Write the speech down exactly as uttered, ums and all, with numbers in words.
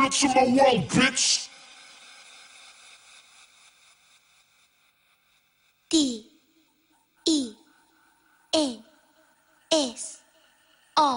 to my world, bitch. D E N S